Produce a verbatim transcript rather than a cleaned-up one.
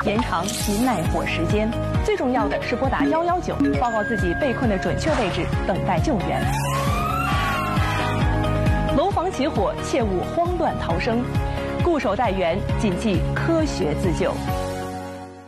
延长其耐火时间。最重要的是拨打一一九，报告自己被困的准确位置，等待救援。楼房起火，切勿慌乱逃生，固守待援，谨记科学自救。